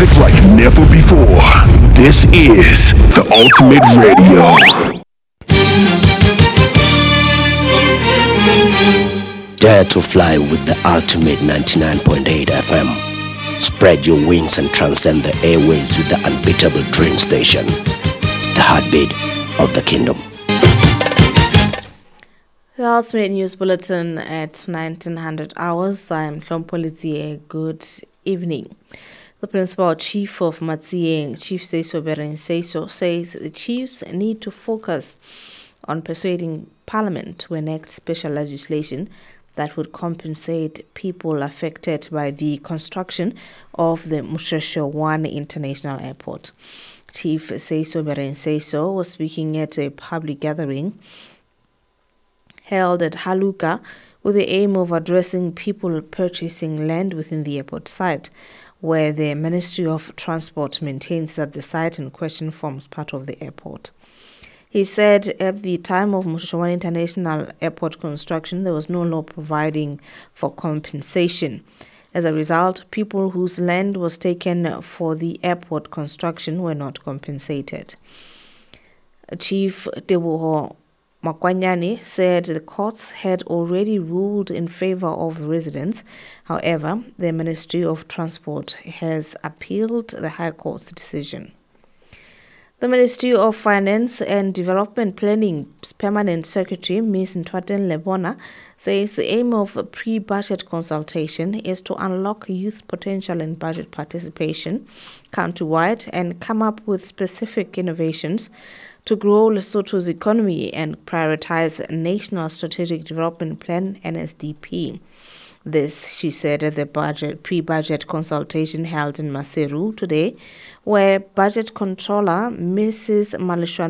music like never before. This is the Ultimate Radio. Dare to fly with the Ultimate 99.8 FM. Spread your wings and transcend the airwaves with the unbeatable Dream Station. The heartbeat of the kingdom. The Ultimate News Bulletin at 1900 hours. I'm Hlompolitie. Good evening. The Principal Chief of Matsieng, Chief Seiso Beren Seiso, says the chiefs need to focus on persuading Parliament to enact special legislation that would compensate people affected by the construction of the Moshasho 1 International Airport. Chief Seiso Beren Seiso was speaking at a public gathering held at Haluka with the aim of addressing people purchasing land within the airport site, where the Ministry of Transport maintains that the site in question forms part of the airport. He said at the time of Moshasho 1 International Airport construction, there was no law providing for compensation. As a result, people whose land was taken for the airport construction were not compensated. Chief Teboho Makwanyane said the courts had already ruled in favor of the residents. However, the Ministry of Transport has appealed the High Court's decision. The Ministry of Finance and Development Planning's Permanent Secretary, Ms. Ntwaten Lebona, says the aim of a pre-budget consultation is to unlock youth potential in budget participation countrywide and come up with specific innovations to grow Lesotho's economy and prioritize National Strategic Development Plan, NSDP. This, she said, at the pre-budget consultation held in Maseru today, where Budget Controller Mrs. Malishwan